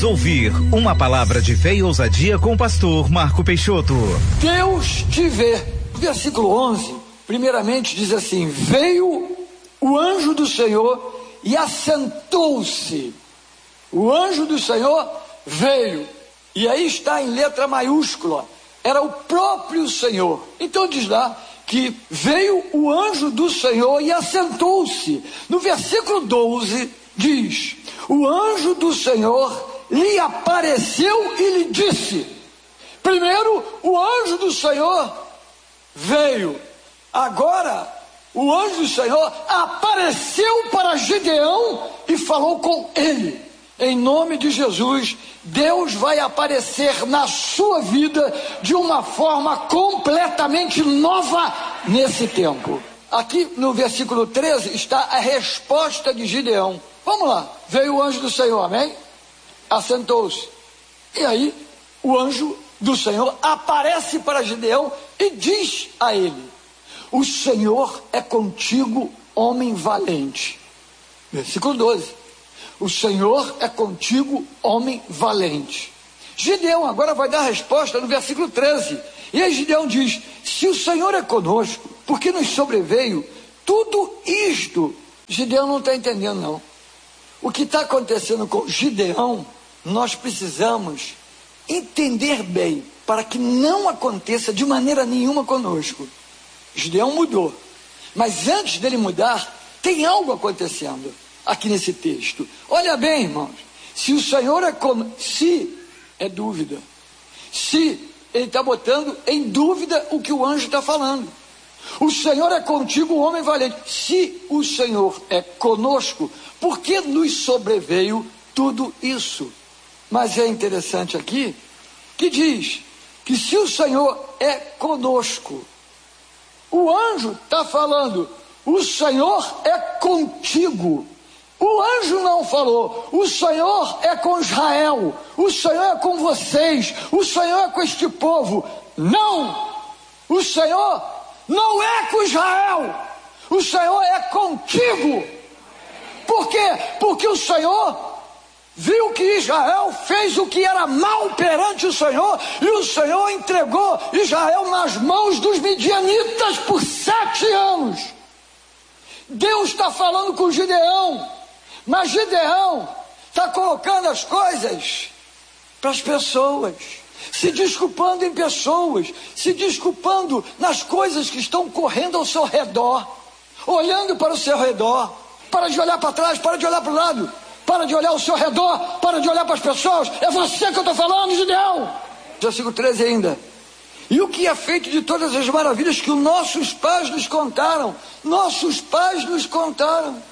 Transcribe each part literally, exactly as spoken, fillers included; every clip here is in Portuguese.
Ouvir uma palavra de fé e ousadia com o pastor Marco Peixoto. Deus te vê. Versículo onze, primeiramente diz assim: veio o anjo do Senhor e assentou-se. O anjo do Senhor veio, e aí está em letra maiúscula, era o próprio Senhor. Então diz lá que veio o anjo do Senhor e assentou-se. No versículo doze diz: o anjo do Senhor lhe apareceu e lhe disse. Primeiro o anjo do Senhor veio, agora o anjo do Senhor apareceu para Gideão e falou com ele. Em nome de Jesus, Deus vai aparecer na sua vida de uma forma completamente nova nesse tempo. Aqui no versículo treze está a resposta de Gideão. Vamos lá, veio o anjo do Senhor, amém? Assentou-se. E aí o anjo do Senhor aparece para Gideão e diz a ele: o Senhor é contigo, homem valente. Versículo doze. O Senhor é contigo, homem valente. Gideão agora vai dar a resposta no versículo treze. E aí Gideão diz: se o Senhor é conosco, por que nos sobreveio tudo isto? Gideão não está entendendo, não. O que está acontecendo com Gideão, nós precisamos entender bem, para que não aconteça de maneira nenhuma conosco. Gideão mudou, mas antes dele mudar, tem algo acontecendo aqui nesse texto. Olha bem, irmãos, se o Senhor é como, se é dúvida, se ele está botando em dúvida o que o anjo está falando. O Senhor é contigo, homem valente. Se o Senhor é conosco, por que nos sobreveio tudo isso? Mas é interessante aqui que diz que se o Senhor é conosco, o anjo está falando, o Senhor é contigo. O anjo não falou, o Senhor é com Israel, o Senhor é com vocês, o Senhor é com este povo. Não, o Senhor não é com Israel, o Senhor é contigo. Por quê? Porque o Senhor viu que Israel fez o que era mal perante o Senhor, e o Senhor entregou Israel nas mãos dos midianitas por sete anos. Deus está falando com Gideão, mas Gideão está colocando as coisas para as pessoas, se desculpando em pessoas, se desculpando nas coisas que estão correndo ao seu redor, olhando para o seu redor. Para de olhar para trás, para de olhar para o lado, para de olhar ao seu redor, para de olhar para as pessoas. É você que eu estou falando, Gideão. Versículo treze ainda. E o que é feito de todas as maravilhas que os nossos pais nos contaram? Nossos pais nos contaram.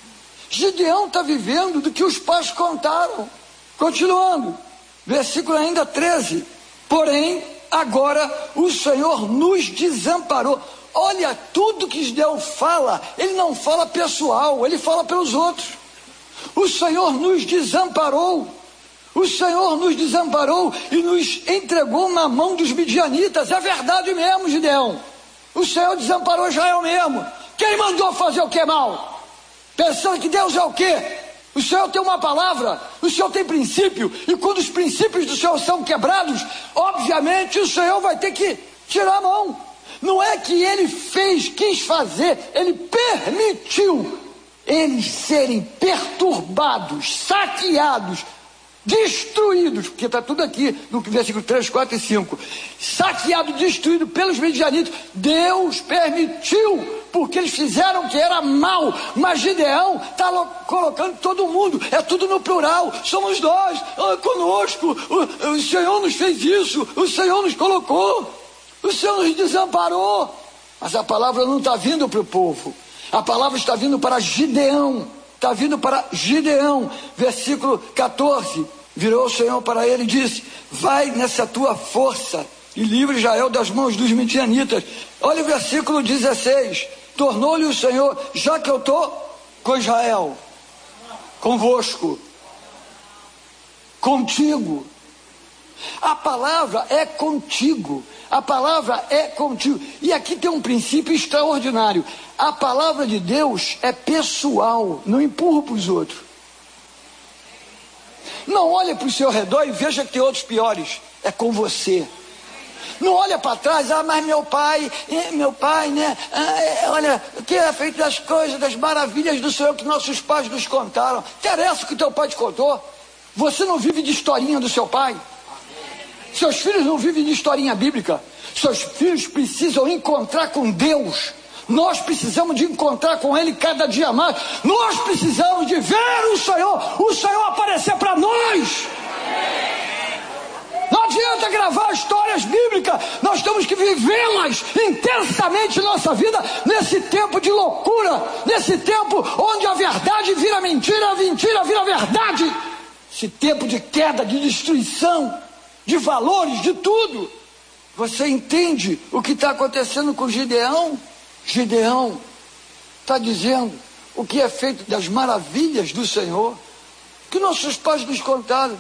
Gideão está vivendo do que os pais contaram. Continuando, versículo ainda treze. Porém, agora o Senhor nos desamparou. Olha, tudo que Gideão fala, ele não fala pessoal, ele fala pelos outros. O Senhor nos desamparou. O Senhor nos desamparou e nos entregou na mão dos midianitas. É verdade mesmo, Gideão. O Senhor desamparou Israel mesmo. Quem mandou fazer o que é mal? Pensando que Deus é o quê? O Senhor tem uma palavra, o Senhor tem princípio, e quando os princípios do Senhor são quebrados, obviamente o Senhor vai ter que tirar a mão. Não é que ele fez, quis fazer, ele permitiu eles serem perturbados, saqueados, destruídos, porque está tudo aqui no versículo três, quatro e cinco, saqueado, destruído pelos midianitas. Deus permitiu, porque eles fizeram o que era mal, mas Gideão está colocando todo mundo, é tudo no plural, somos nós, conosco, o, o Senhor nos fez isso, o Senhor nos colocou, o Senhor nos desamparou. Mas a palavra não está vindo para o povo, a palavra está vindo para Gideão. Está vindo para Gideão, versículo catorze. Virou o Senhor para ele e disse: vai nessa tua força e livre Israel das mãos dos midianitas. Olha o versículo dezesseis. Tornou-lhe o Senhor: já que eu estou com Israel, convosco, contigo. A palavra é contigo. A palavra é contigo. E aqui tem um princípio extraordinário. A palavra de Deus é pessoal, não empurra para os outros. Não olhe para o seu redor e veja que tem outros piores. É com você. Não olha para trás, ah, mas meu pai, meu pai, né? Ah, olha, o que é feito das coisas, das maravilhas do Senhor que nossos pais nos contaram. Interessa o que teu pai te contou. Você não vive de historinha do seu pai. Seus filhos não vivem de historinha bíblica. Seus filhos precisam encontrar com Deus. Nós precisamos de encontrar com Ele cada dia mais. Nós precisamos de ver o Senhor, o Senhor aparecer para nós. Não adianta gravar histórias bíblicas, nós temos que vivê-las intensamente em nossa vida, nesse tempo de loucura, nesse tempo onde a verdade vira mentira, a mentira vira verdade, esse tempo de queda, de destruição, de valores, de tudo. Você entende o que está acontecendo com Gideão? Gideão está dizendo o que é feito das maravilhas do Senhor, que nossos pais nos contaram,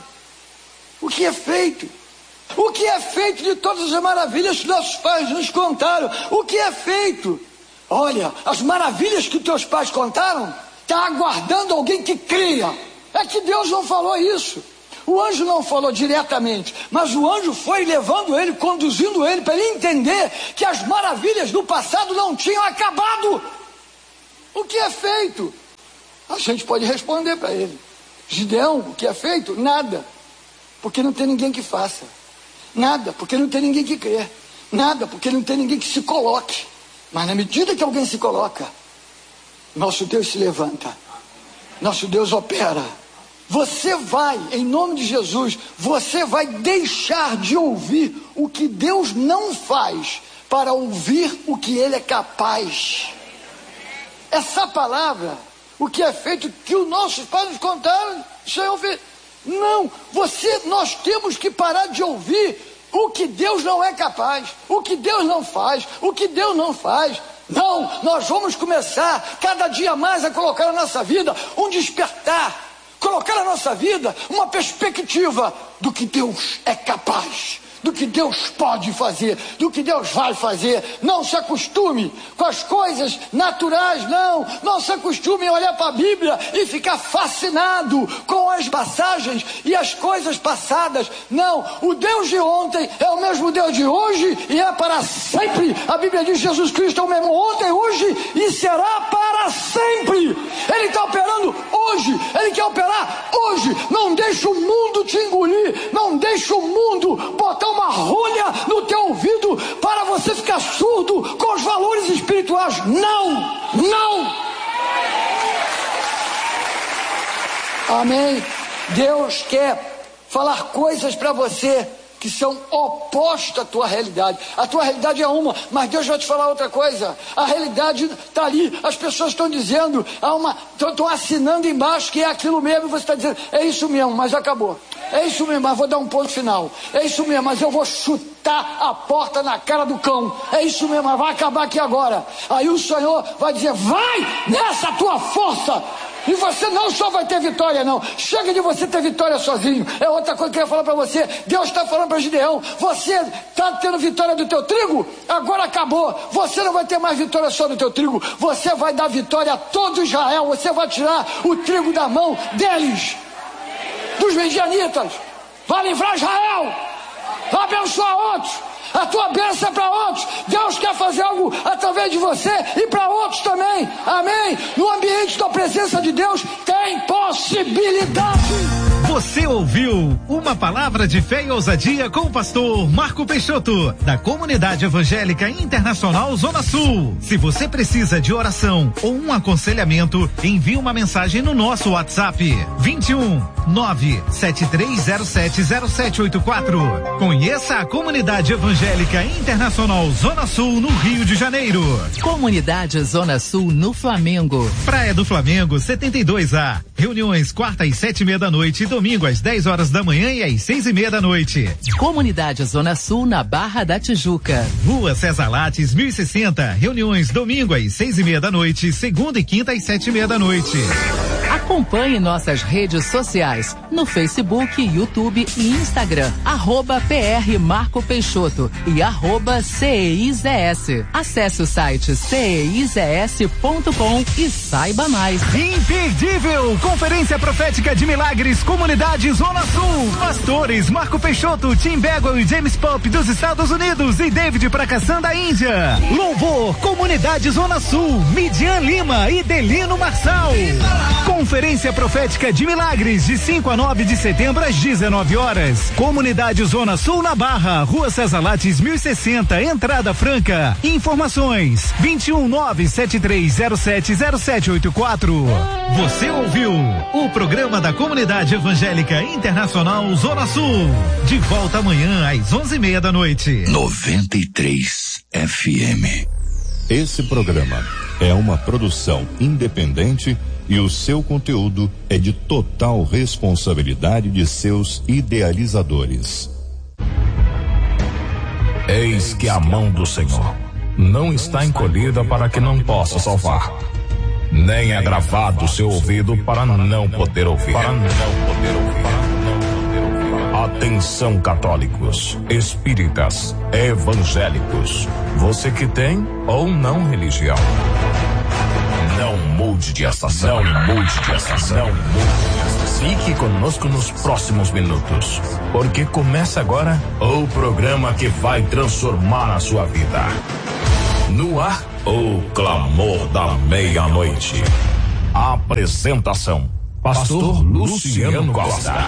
o que é feito. O que é feito de todas as maravilhas que nossos pais nos contaram? O que é feito? Olha, as maravilhas que teus pais contaram, está aguardando alguém que cria. É que Deus não falou isso. O anjo não falou diretamente, mas o anjo foi levando ele, conduzindo ele, para ele entender que as maravilhas do passado não tinham acabado. O que é feito? A gente pode responder para ele. Gideão, o que é feito? Nada. Porque não tem ninguém que faça. Nada, porque não tem ninguém que crê. Nada, porque não tem ninguém que se coloque. Mas na medida que alguém se coloca, nosso Deus se levanta. Nosso Deus opera. Você vai, em nome de Jesus, você vai deixar de ouvir o que Deus não faz para ouvir o que Ele é capaz. Essa palavra, o que é feito, que os nossos pais nos contaram, o Senhor fez. Não, você, nós temos que parar de ouvir o que Deus não é capaz, o que Deus não faz, o que Deus não faz. Não, nós vamos começar cada dia mais a colocar na nossa vida um despertar, colocar na nossa vida uma perspectiva do que Deus é capaz, do que Deus pode fazer, do que Deus vai fazer. Não se acostume com as coisas naturais, não. Não se acostume a olhar para a Bíblia e ficar fascinado com as passagens e as coisas passadas. Não, o Deus de ontem é o mesmo Deus de hoje e é para sempre. A Bíblia diz que Jesus Cristo é o mesmo ontem, hoje e será para sempre. Ele está operando hoje, Ele quer operar hoje. Não deixe o mundo te engolir, não deixe o mundo botar uma rolha no teu ouvido para você ficar surdo com os valores espirituais. Não, não. Amém. Deus quer falar coisas para você que são opostas à tua realidade. A tua realidade é uma, mas Deus vai te falar outra coisa. A realidade está ali, as pessoas estão dizendo, há uma, estão assinando embaixo que é aquilo mesmo, e você está dizendo, é isso mesmo, mas acabou. É isso mesmo, mas vou dar um ponto final. É isso mesmo, mas eu vou chutar a porta na cara do cão. É isso mesmo, mas vai acabar aqui agora. Aí o Senhor vai dizer, vai nessa tua força. E você não só vai ter vitória, não. Chega de você ter vitória sozinho. É outra coisa que eu ia falar para você. Deus está falando para Gideão, você está tendo vitória do teu trigo? Agora acabou. Você não vai ter mais vitória só do teu trigo. Você vai dar vitória a todo Israel. Você vai tirar o trigo da mão deles, dos midianitas. Vai livrar Israel. Vai abençoar outros. A tua bênção é para outros. Deus quer fazer algo através de você e para outros também. Amém? No ambiente da presença de Deus tem possibilidade. Você ouviu uma palavra de fé e ousadia com o pastor Marco Peixoto, da Comunidade Evangélica Internacional Zona Sul. Se você precisa de oração ou um aconselhamento, envie uma mensagem no nosso WhatsApp vinte e um, nove sete três zero sete zero sete oito quatro. Conheça a Comunidade Evangélica Internacional Zona Sul no Rio de Janeiro. Comunidade Zona Sul no Flamengo. Praia do Flamengo setenta e dois A. Reuniões quarta às sete e meia da noite e domingo às dez horas da manhã e às seis e meia da noite. Comunidade Zona Sul na Barra da Tijuca. Rua César Lattes mil e sessenta. Reuniões domingo às seis e meia da noite, segunda e quinta às sete e meia da noite. Acompanhe nossas redes sociais no Facebook, YouTube e Instagram, arroba P R Marco Peixoto e arroba C E I Z S. Acesse o site C E I Z S ponto com e saiba mais. Imperdível! Conferência Profética de Milagres, Comunidade Zona Sul. Pastores Marco Peixoto, Tim Bagwell e James Pop dos Estados Unidos e David Prakassan da Índia. Louvor, Comunidade Zona Sul, Midian Lima e Delino Marçal. Conferência Profética de Milagres, de cinco a nove de setembro às dezenove horas. Comunidade Zona Sul na Barra, Rua César Lattes mil e sessenta, entrada franca. Informações vinte e um nove sete três zero sete zero sete oito quatro. Você ouviu o programa da Comunidade Evangélica Internacional Zona Sul. De volta amanhã às onze e meia da noite. noventa e três F M. Esse programa é uma produção independente e o seu conteúdo é de total responsabilidade de seus idealizadores. Eis que a mão do Senhor não está encolhida para que não possa salvar, nem é gravado o seu ouvido para não poder ouvir. Para não poder ouvir. Atenção, católicos, espíritas, evangélicos, você que tem ou não religião. Não mude de estação, não mude de estação, não mude de estação. Fique conosco nos próximos minutos, porque começa agora o programa que vai transformar a sua vida. No ar, o clamor da meia-noite. Apresentação: Pastor Luciano Costa.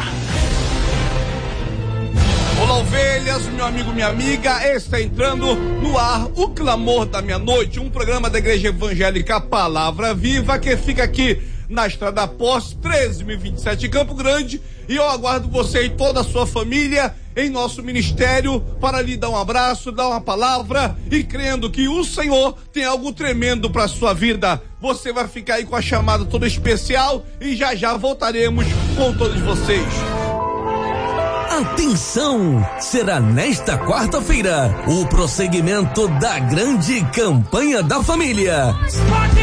Olá, ovelhas, meu amigo, minha amiga, está entrando no ar o Clamor da Meia-Noite, um programa da Igreja Evangélica Palavra Viva, que fica aqui na Estrada Poste, treze mil e vinte e sete, Campo Grande, e eu aguardo você e toda a sua família em nosso ministério para lhe dar um abraço, dar uma palavra e crendo que o Senhor tem algo tremendo para sua vida. Você vai ficar aí com a chamada toda especial e já já voltaremos com todos vocês. Atenção! Será nesta quarta-feira o prosseguimento da grande campanha da família.